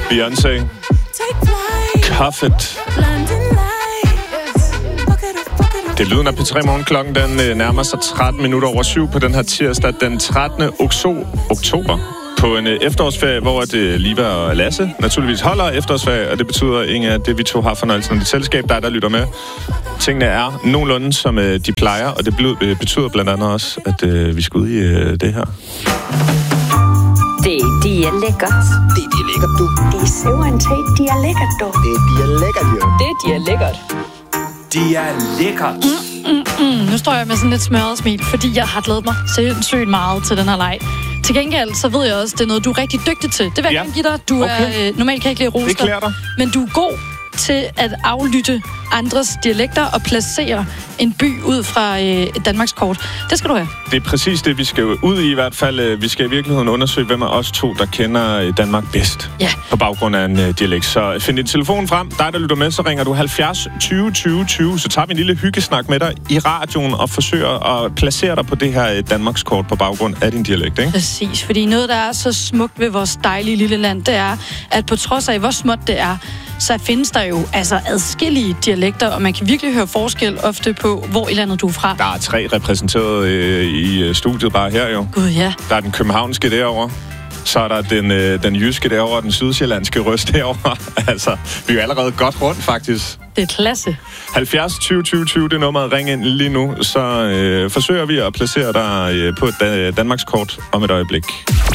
Beyoncé. Cuff It. Det er lyden af P3 Morgen. Klokken den nærmer sig 7:13 på den her tirsdag den 13. oktober. På en efterårsferie, hvor det Liva og Lasse naturligvis holder efterårsferie, og det betyder ikke, at det vi to har fornøjelsen af dit selskab, der lytter med. Tingene er nogenlunde, som de plejer, og det betyder blandt andet også, at vi skal ud i det her. Det er lækkert. Det er lækkert, du. Det er simpelthen det er lækkert, du. Det er lækkert, jo. Det er lækkert. Det er lækkert. Nu står jeg med sådan lidt smørret smil, fordi jeg har glædet mig sindssygt meget til den her leg. Til gengæld, så ved jeg også, det er noget, du er rigtig dygtig til. Det vil jeg gerne give dig. Du er normalt kan ikke lide roster. Det klæder dig. Men du er god til at aflytte andres dialekter og placere en by ud fra et Danmarkskort. Det skal du have. Det er præcis det, vi skal ud i hvert fald. Vi skal i virkeligheden undersøge, hvem af os to, der kender Danmark bedst. Ja. På baggrund af en dialekt. Så find din telefon frem. Dig, der lytter med, så ringer du 70 20 20 20. Så tager vi en lille hyggesnak med dig i radioen og forsøger at placere dig på det her Danmarkskort på baggrund af din dialekt, ikke? Præcis, fordi noget, der er så smukt ved vores dejlige lille land, det er, at på trods af, hvor småt det er, så findes der jo adskillige dialekter, og man kan virkelig høre forskel ofte på, hvor i landet du er fra. Der er 3 repræsenteret i studiet bare her jo. Gud, ja. Der er den københavnske derovre. Så er der den jyske derovre, og den sydsjællandske røst derovre. Altså, vi er jo allerede godt rundt, faktisk. Det er klasse. 70 20 20 20, det er nummeret. Ring ind lige nu, så forsøger vi at placere dig på et Danmarkskort om et øjeblik.